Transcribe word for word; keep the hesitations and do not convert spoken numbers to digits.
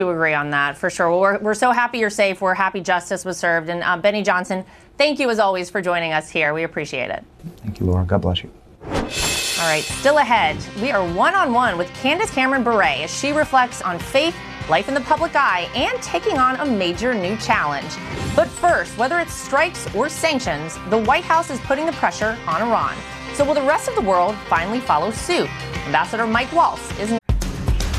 to agree on that, for sure. Well, we're, we're so happy you're safe. We're happy justice was served. And uh, Benny Johnson, thank you as always for joining us here. We appreciate it. Thank you, Laura. God bless you. All right, still ahead, we are one-on-one with Candace Cameron Bure as she reflects on faith, life in the public eye, and taking on a major new challenge. But first, whether it's strikes or sanctions, the White House is putting the pressure on Iran. So will the rest of the world finally follow suit? Ambassador Mike Waltz is